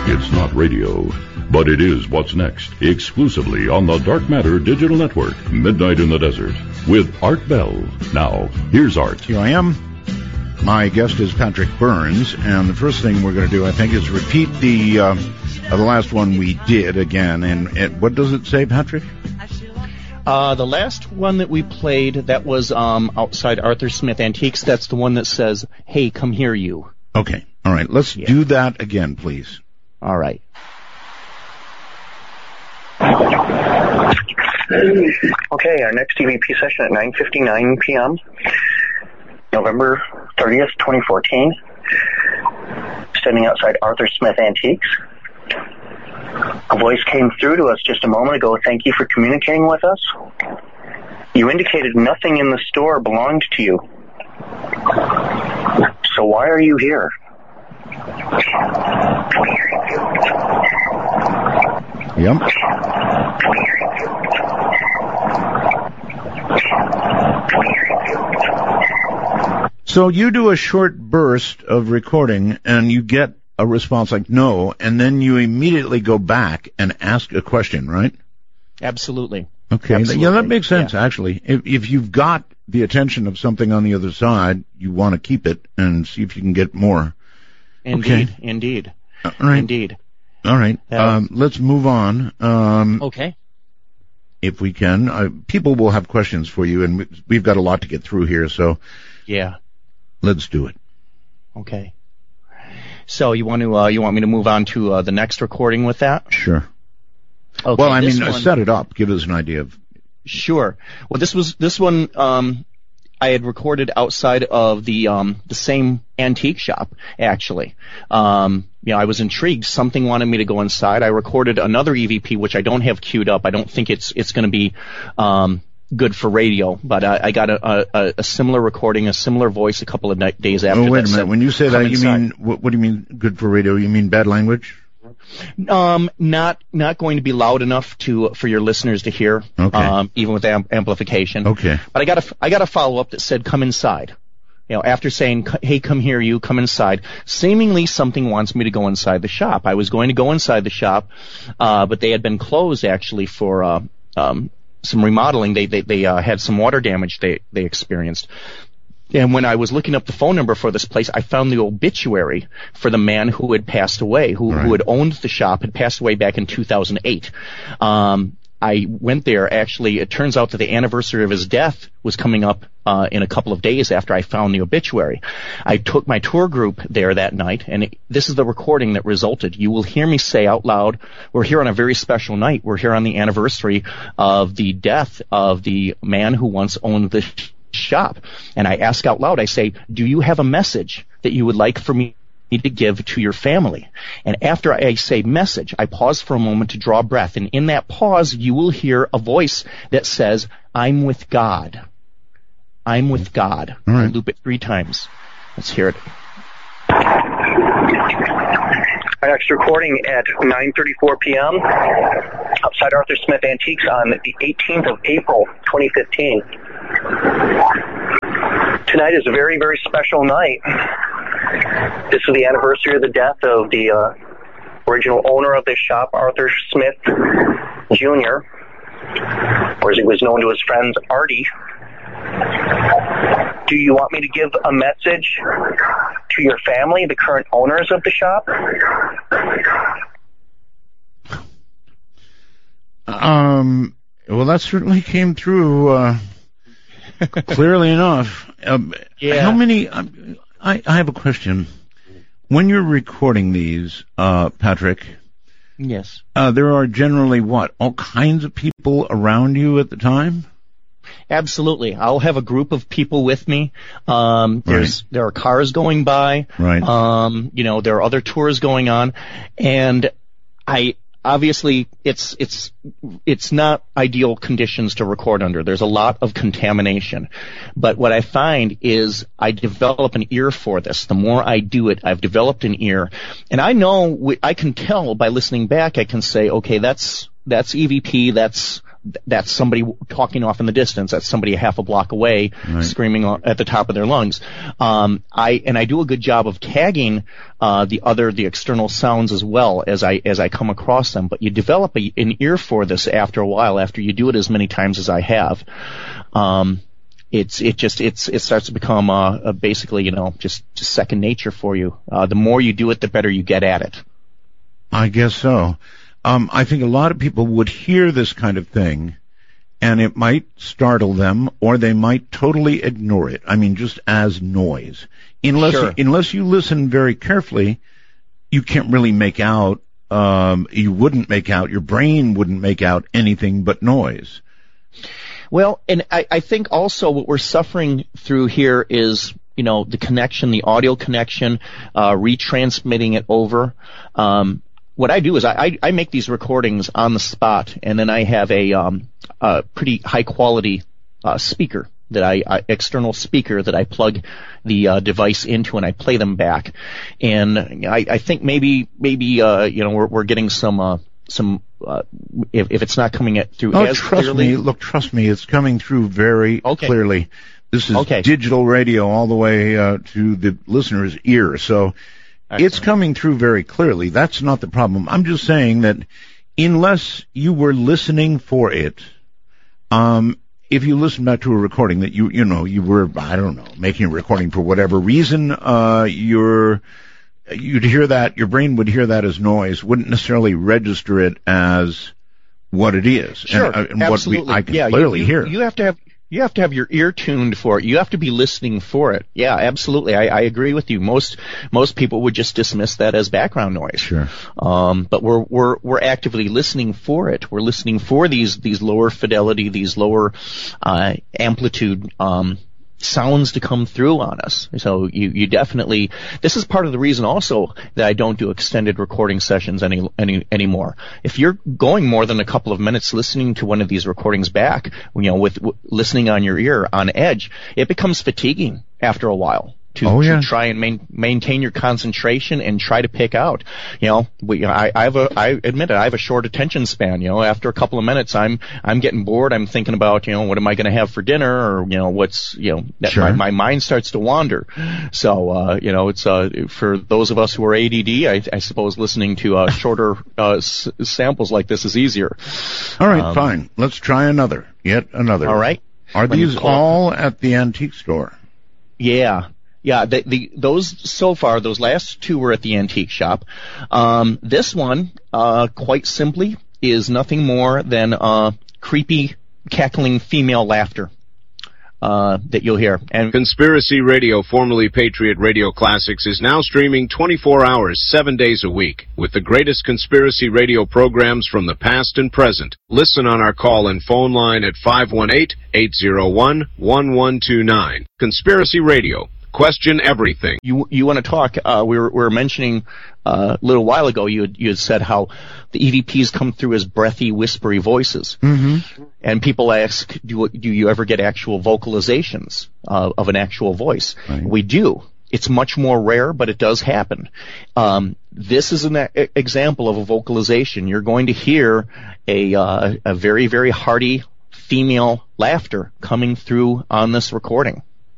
It's not radio, but it is what's next, exclusively on the Dark Matter Digital Network, Midnight in the Desert, with Art Bell. Now, here's Art. Here I am. My guest is Patrick Burns, and the first thing we're going to do, I think, is repeat the last one we did again. And what does it say, Patrick? The last one that we played, that was outside Arthur Smith Antiques. That's the one that says, "Hey, come here, you." Okay. All right. Let's do that again, please. All right. Okay, our next EVP session at 9:59 p.m., November 30th, 2014. Standing outside Arthur Smith Antiques. A voice came through to us just a moment ago. Thank you for communicating with us. You indicated nothing in the store belonged to you. So why are you here? Yep. So you do a short burst of recording and you get a response like no, and then you immediately go back and ask a question, right? Absolutely. Okay. Absolutely. Yeah, that makes sense, actually. If you've got the attention of something on the other side, you want to keep it and see if you can get more. Indeed. Okay. Indeed. All right. Indeed. All right. Let's move on. Okay. If we can. People will have questions for you, and we've got a lot to get through here, so yeah, let's do it. Okay. So you want me to move on to the next recording with that? Sure. Okay, well, I mean, set it up. Give us an idea of. Sure. Well, this one I had recorded outside of the same antique shop, actually. I was intrigued. Something wanted me to go inside. I recorded another EVP, which I don't have queued up. I don't think it's going to be good for radio, but I got a similar recording, a similar voice a couple of days after. Oh, wait a minute. When you say that, you mean what do you mean good for radio? You mean bad language? Not going to be loud enough for your listeners to hear. Okay. Even with amplification. Okay. But I got a follow up that said, "Come inside." After saying, "Hey, come here, you, come inside," seemingly something wants me to go inside the shop. I was going to go inside the shop, but they had been closed actually for some remodeling. They had some water damage they experienced. And when I was looking up the phone number for this place, I found the obituary for the man who had passed away, who had owned the shop, had passed away back in 2008. I went there. Actually, it turns out that the anniversary of his death was coming up in a couple of days after I found the obituary. I took my tour group there that night, and this is the recording that resulted. You will hear me say out loud, we're here on a very special night. We're here on the anniversary of the death of the man who once owned the shop. And I ask out loud, I say, "Do you have a message that you would like for me to give to your family?" And after I say message, I pause for a moment to draw breath. And in that pause, you will hear a voice that says, "I'm with God. I'm with God." All right. I loop it 3 times. Let's hear it. Our next recording at 9:34 p.m. outside Arthur Smith Antiques on the 18th of April, 2015. Tonight is a very, very special night. This is the anniversary of the death of the original owner of this shop, Arthur Smith Jr., or as he was known to his friends, Artie. Do you want me to give a message to your family, the current owners of the shop? Well, that certainly came through clearly enough. Yeah. How many? I have a question. When you're recording these, Patrick. Yes. There are generally all kinds of people around you at the time? Absolutely. I'll have a group of people with me. There are cars going by. Right. There are other tours going on, and obviously it's not ideal conditions to record under. There's a lot of contamination. But what I find is I develop an ear for this. The more I do it, I've developed an ear. And I can tell by listening back, I can say, okay, that's EVP, that's that's somebody talking off in the distance. That's somebody a half a block away, right, screaming at the top of their lungs. I do a good job of tagging the external sounds as well as I come across them. But you develop an ear for this after a while, after you do it as many times as I have. It starts to become basically, just second nature for you. The more you do it, the better you get at it. I guess so. I think a lot of people would hear this kind of thing, and it might startle them, or they might totally ignore it. I mean, just as noise. Unless you listen very carefully, you can't really make out, your brain wouldn't make out anything but noise. Well, and I think also what we're suffering through here is, the connection, the audio connection, retransmitting it over. What I do is I make these recordings on the spot, and then I have a pretty high quality speaker external speaker that I plug the device into, and I play them back. And I think maybe we're getting some if it's not coming through as clearly. Trust me, it's coming through very clearly. This is digital radio all the way to the listener's ear, so excellent. It's coming through very clearly. That's not the problem. I'm just saying that unless you were listening for it, if you listen back to a recording that you were, I don't know, making a recording for whatever reason, you'd hear that, your brain would hear that as noise, wouldn't necessarily register it as what it is. Sure, and absolutely. What I can clearly hear. You have to have your ear tuned for it. You have to be listening for it. Yeah, absolutely. I agree with you. Most people would just dismiss that as background noise. Sure. But we're actively listening for it. We're listening for these lower fidelity, these lower amplitude sounds to come through on us. So you definitely, this is part of the reason also that I don't do extended recording sessions anymore. If you're going more than a couple of minutes listening to one of these recordings back, with listening on your ear on edge, it becomes fatiguing after a while. To try and maintain your concentration and try to pick out. I admit it, I have a short attention span. After a couple of minutes, I'm getting bored. I'm thinking about, what am I going to have for dinner, or Sure. my mind starts to wander. So it's for those of us who are ADD, I suppose listening to shorter samples like this is easier. All right, fine. Let's try yet another. All right. Are these all at the antique store? Yeah. Yeah, those last two were at the antique shop. This one, quite simply, is nothing more than creepy, cackling female laughter that you'll hear. And Conspiracy Radio, formerly Patriot Radio Classics, is now streaming 24 hours, 7 days a week, with the greatest conspiracy radio programs from the past and present. Listen on our call and phone line at 518-801-1129. Conspiracy Radio. Question everything. You want to talk? We were mentioning a little while ago. You had said how the EVPs come through as breathy, whispery voices, and people ask, do you ever get actual vocalizations of an actual voice? Right. We do. It's much more rare, but it does happen. This is an example of a vocalization. You're going to hear a very, very hearty female laughter coming through on this recording.